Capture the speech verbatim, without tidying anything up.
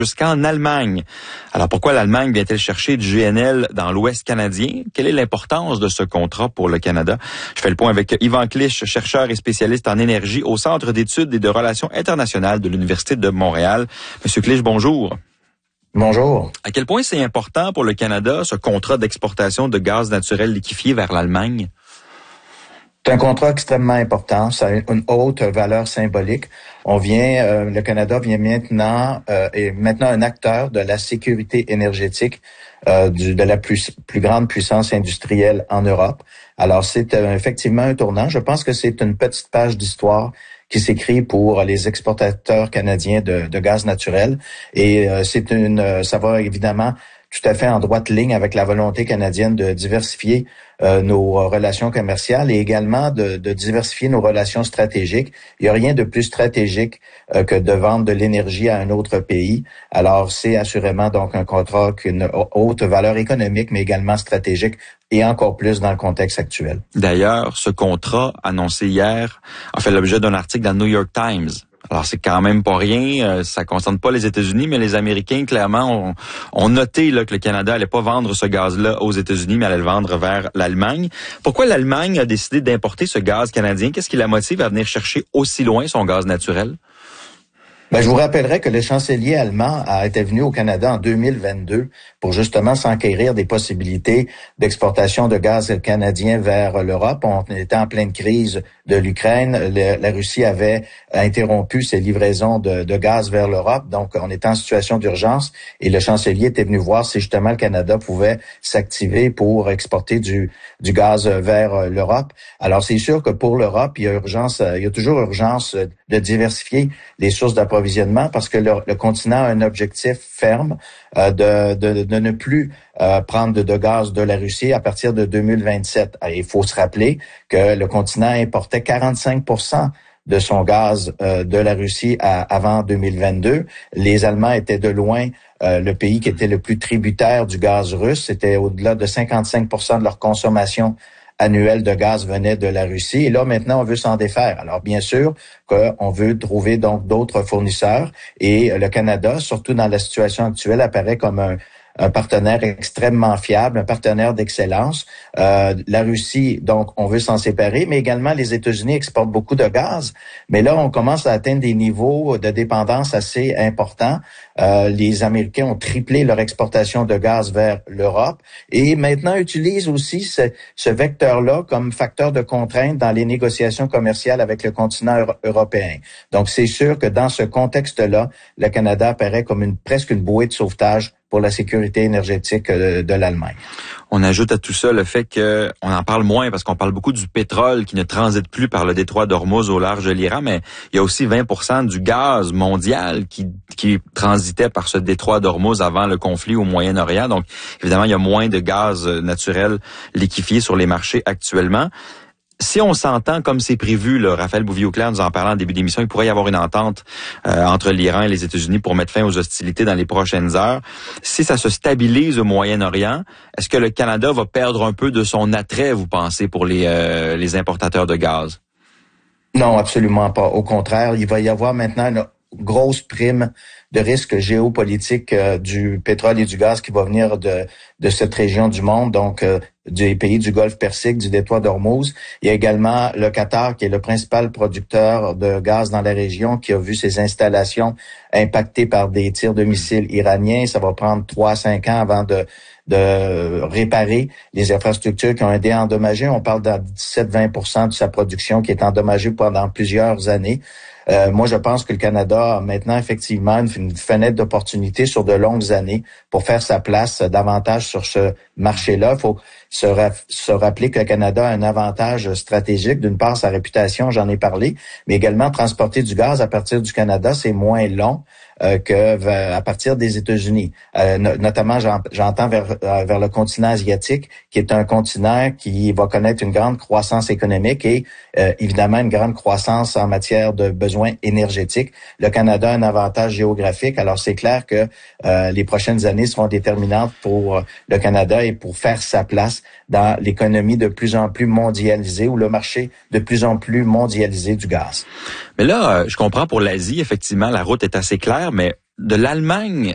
jusqu'en Allemagne. Alors pourquoi l'Allemagne vient-elle chercher du G N L dans l'Ouest canadien? Quelle est l'importance de ce contrat pour le Canada? Je fais le point avec Yvan Clich, chercheur et spécialiste en énergie au Centre d'études et de relations internationales de l'Université de Montréal. Monsieur Clich, bonjour. Bonjour. À quel point c'est important pour le Canada, ce contrat d'exportation de gaz naturel liquéfié vers l'Allemagne? C'est un contrat extrêmement important. Ça a une haute valeur symbolique. On vient, euh, le Canada vient maintenant euh, est maintenant un acteur de la sécurité énergétique euh, du, de la plus, plus grande puissance industrielle en Europe. Alors c'est euh, effectivement un tournant. Je pense que c'est une petite page d'histoire qui s'écrit pour les exportateurs canadiens de, de gaz naturel. Et euh, c'est une, ça va évidemment tout à fait en droite ligne avec la volonté canadienne de diversifier euh, nos relations commerciales et également de, de diversifier nos relations stratégiques. Il n'y a rien de plus stratégique euh, que de vendre de l'énergie à un autre pays. Alors, c'est assurément donc un contrat qui a une haute valeur économique, mais également stratégique et encore plus dans le contexte actuel. D'ailleurs, ce contrat annoncé hier a fait l'objet d'un article dans le New York Times. Alors, c'est quand même pas rien. Euh, ça concerne pas les États-Unis, mais les Américains, clairement, ont, ont noté là, que le Canada allait pas vendre ce gaz-là aux États-Unis, mais allait le vendre vers l'Allemagne. Pourquoi l'Allemagne a décidé d'importer ce gaz canadien? Qu'est-ce qui la motive à venir chercher aussi loin son gaz naturel? Ben, je vous rappellerai que le chancelier allemand a été venu au Canada en deux mille vingt-deux pour justement s'enquérir des possibilités d'exportation de gaz canadien vers l'Europe. On était en pleine crise de l'Ukraine. Le, la Russie avait interrompu ses livraisons de, de gaz vers l'Europe. Donc, on était en situation d'urgence et le chancelier était venu voir si justement le Canada pouvait s'activer pour exporter du, du gaz vers l'Europe. Alors, c'est sûr que pour l'Europe, il y a urgence, il y a toujours urgence de diversifier les sources d'approvisionnement parce que le, le continent a un objectif ferme euh, de, de, de ne plus euh, prendre de, de gaz de la Russie à partir de deux mille vingt-sept. Alors, il faut se rappeler que le continent importait quarante-cinq pour cent de son gaz euh, de la Russie à, avant deux mille vingt-deux. Les Allemands étaient de loin euh, le pays qui était le plus tributaire du gaz russe. C'était au-delà de cinquante-cinq pour cent de leur consommation annuel de gaz venait de la Russie. Et là, maintenant, on veut s'en défaire. Alors, bien sûr qu'on veut trouver donc d'autres fournisseurs. Et le Canada, surtout dans la situation actuelle, apparaît comme un, un partenaire extrêmement fiable, un partenaire d'excellence. Euh, la Russie, donc, on veut s'en séparer, mais également les États-Unis exportent beaucoup de gaz. Mais là, on commence à atteindre des niveaux de dépendance assez importants. Euh, les Américains ont triplé leur exportation de gaz vers l'Europe et maintenant utilisent aussi ce, ce vecteur-là comme facteur de contrainte dans les négociations commerciales avec le continent euro- européen. Donc, c'est sûr que dans ce contexte-là, le Canada apparaît comme une presque une bouée de sauvetage pour la sécurité énergétique de, de l'Allemagne. On ajoute à tout ça le fait que on en parle moins parce qu'on parle beaucoup du pétrole qui ne transite plus par le détroit d'Ormuz au large de l'Iran, mais il y a aussi vingt pour cent du gaz mondial qui, qui transitait par ce détroit d'Ormuz avant le conflit au Moyen-Orient. Donc, évidemment, il y a moins de gaz naturel liquéfié sur les marchés actuellement. Si on s'entend comme c'est prévu, là, Raphaël Bouvier-Auclair nous en parlant en début d'émission, il pourrait y avoir une entente euh, entre l'Iran et les États-Unis pour mettre fin aux hostilités dans les prochaines heures. Si ça se stabilise au Moyen-Orient, est-ce que le Canada va perdre un peu de son attrait, vous pensez, pour les, euh, les importateurs de gaz? Non, absolument pas. Au contraire, il va y avoir maintenant une grosse prime de risque géopolitique euh, du pétrole et du gaz qui va venir de, de cette région du monde, donc euh, des pays du Golfe Persique, du détroit d'Ormuz. Il y a également le Qatar, qui est le principal producteur de gaz dans la région, qui a vu ses installations impactées par des tirs de missiles iraniens. Ça va prendre trois à cinq ans avant de de réparer les infrastructures qui ont été endommagées. On parle de dix-sept à vingt pour cent de sa production qui est endommagée pendant plusieurs années. Euh, moi, je pense que le Canada a maintenant effectivement une, une fenêtre d'opportunité sur de longues années pour faire sa place davantage sur ce marché-là. Il faut se, ra- se rappeler que le Canada a un avantage stratégique. D'une part, sa réputation, j'en ai parlé, mais également transporter du gaz à partir du Canada, c'est moins long euh, que vers, à partir des États-Unis. Euh, no- notamment, j'en, j'entends vers, euh, vers le continent asiatique, qui est un continent qui va connaître une grande croissance économique et euh, évidemment une grande croissance en matière de besoins énergétiques. Le Canada a un avantage géographique, alors c'est clair que euh, les prochaines années seront déterminantes pour euh, le Canada et pour faire sa place dans l'économie de plus en plus mondialisée ou le marché de plus en plus mondialisé du gaz. Mais là, je comprends pour l'Asie, effectivement, la route est assez claire, mais de l'Allemagne